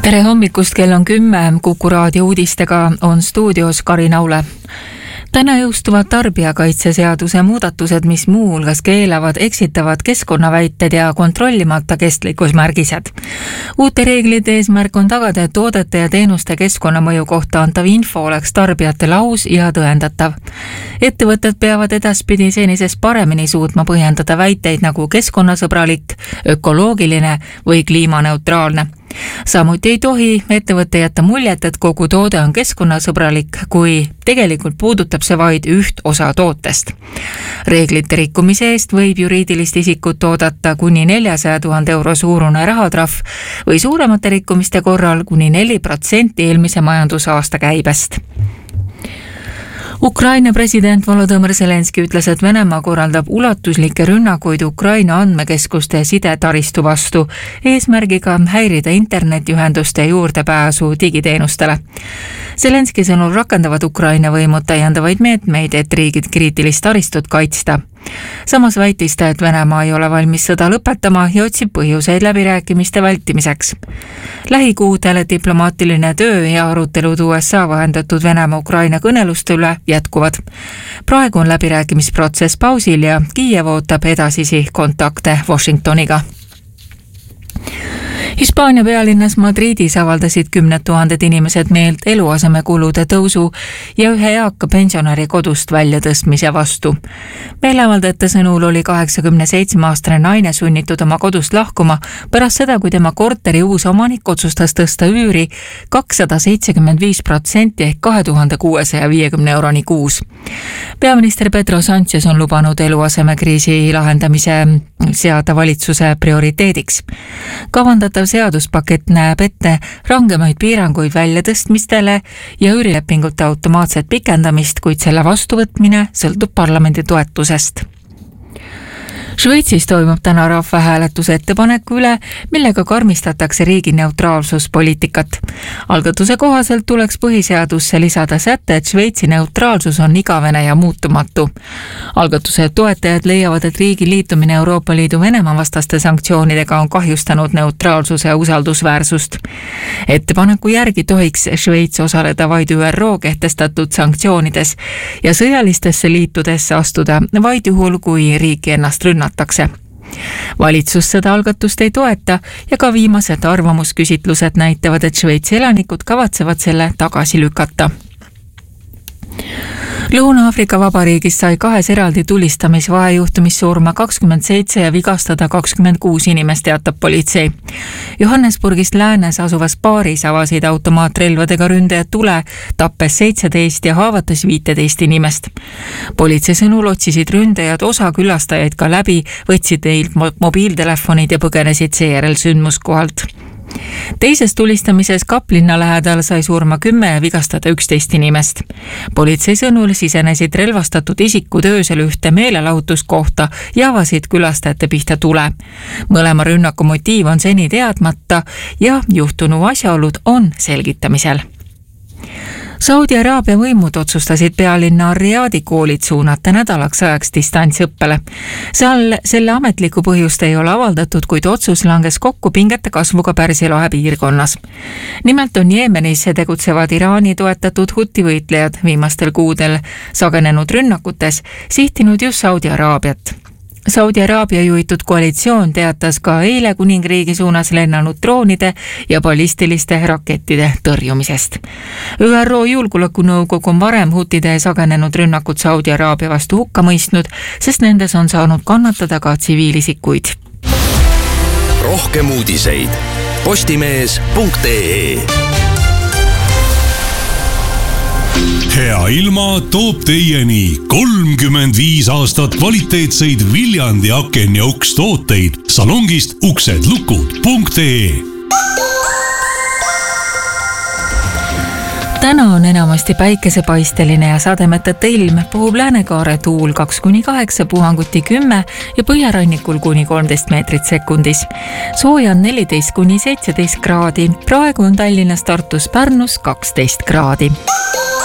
Tere hommikust, kell on 10, Kuku raadio uudistega on stuudios Karin Aule. Täna jõustuvad tarbijakaitseseaduse muudatused, mis muuhulgas keelavad eksitavad keskkonnaväited ja kontrollimata kestlikkusmärgised. Uute reeglite eesmärk on tagada, et toodete ja teenuste keskkonnamõju kohta antav info oleks tarbijatele aus ja tõendatav. Ettevõtted peavad edaspidi senisest paremini suutma põhjendada väiteid nagu keskkonnasõbralik, ökoloogiline või kliimaneutraalne. Samuti ei tohi ettevõtte jätta muljet, et kogu toode on keskkonnasõbralik, kui tegelikult puudutab see vaid üht osa tootest. Reeglite rikkumise eest võib juriidilist isikut oodata kuni 400 000 euro suurune rahatrahv või suuremate rikkumiste korral kuni 4% eelmise majandusaasta käibest. Ukraina president Volodõmõr Zelenski ütles, et Venemaa korraldab ulatuslikke rünnakuid Ukraina andmekeskuste sidetaristu vastu, eesmärgiga häirida internetiühenduste juurdepääsu digiteenustele. Zelenski sõnul rakendavad Ukraina võimud täiendavaid meetmeid, et riigid kriitilist taristut kaitsta. Samas väitis ta, et Venemaa ei ole valmis sõda lõpetama ja otsib põhjuseid läbirääkimiste vältimiseks. Lähikuudel diplomaatiline töö ja arutelud USA vahendatud Venemaa-Ukraina kõneluste üle jätkuvad. Praegu on läbirääkimisprotsess pausil ja Kiiev ootab edasisi kontakte Washingtoniga. Hispaania pealinnas Madridis avaldasid 10 000 inimesed meelt eluasemekulude tõusu ja ühe eaka pensionäri kodust väljatõstmise vastu. Meeleavaldajate sõnul oli 87-aastane naine sunnitud oma kodust lahkuma pärast seda, kui tema korteri uus omanik otsustas tõsta üüri 275% ehk 2650 euroni kuus. Peaminister Pedro Sánchez on lubanud eluasemekriisi lahendamise seada valitsuse prioriteediks. Kavandatav seaduspakett näeb ette rangemaid piiranguid väljatõstmistele ja üürilepingute automaatset pikendamist, kuid selle vastuvõtmine sõltub parlamendi toetusest. Šveitsis toimub täna rahvahääletuse ettepaneku üle, millega karmistatakse riigi neutraalsuspoliitikat. Algatuse kohaselt tuleks põhiseadusse lisada säte, et Šveitsi neutraalsus on igavene ja muutumatu. Algatuse toetajad leiavad, et riigi liitumine Euroopa Liidu Venemaa vastaste sanktsioonidega on kahjustanud neutraalsuse usaldusväärsust. Ettepaneku järgi tohiks Šveits osaleda vaid ÜRO kehtestatud sanktsioonides ja sõjalistesse liitudesse astuda vaid juhul, kui riiki ennast rünnatakse. Valitsus seda algatust ei toeta ja ka viimased arvamusküsitlused näitavad, et Šveitsi elanikud kavatsevad selle tagasi lükata. Lõuna-Aafrika Vabariigis sai 2 eraldi tulistamisvahejuhtumis surma 27 ja vigastada 26 inimest, teatab politsei. Johannesburgist läänes asuvas baaris avasid automaatrelvadega ründajad tule, tappes 17 ja haavates 15 inimest. Politsei sõnul otsisid ründajad osa külastajaid ka läbi, võtsid neilt mobiiltelefonid ja põgenesid seejärel sündmuskohalt. Teises tulistamises Kaplinna lähedal sai surma 10 ja vigastada 11 inimest. Politsei sõnul sisenesid relvastatud isikud öösel ühte meelelahutuskohta ja avasid külastajate pihta tule. Mõlema rünnaku motiiv on seni teadmata ja juhtunu asjaolud on selgitamisel. Saudi Araabia võimud otsustasid pealinna Riadi koolid suunata nädalaks ajaks distantsõppele. Seal selle ametlikku põhjust ei ole avaldatud, kuid otsus langes kokku pingete kasvuga Pärsia lahe piirkonnas. Nimelt on Jeemenis tegutsevad Iraani toetatud huti võitlejad viimastel kuudel sagenenud rünnakutes sihtinud just Saudi Araabiat. Saudi Araabia juhitud koalitsioon teatas ka eile kuningriigi suunas lennanud droonide ja ballistiliste rakettide tõrjumisest. ÜRO Julgeolekunõukogu on varem hutide sagenenud rünnakud Saudi Araabia vastu hukka mõistnud, sest nendes on saanud kannatada ka tsiviilisikuid. Rohkem uudiseid postimees.ee. Hea ilma toob teieni 35 aastat kvaliteetseid Viljandi aken- ja ukstooteid salongist uksedlukud.ee. Täna on enamasti päikesepaisteline ja sademeteta ilm, puhub läänekaare tuul 2-8, puhanguti 10 ja põhjarannikul kuni 13 meetrit sekundis. Sooja on 14-17 kraadi, praegu on Tallinnas, Tartus, Pärnus 12 kraadi.